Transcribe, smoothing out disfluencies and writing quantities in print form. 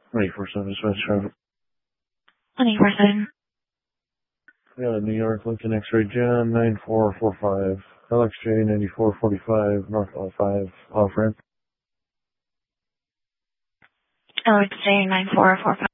24/7 dispatch traffic. 24/7. Yeah, New York, Lincoln X-ray Gen 9445, LXJ 9445, North L5, off ramp. LXJ 9445.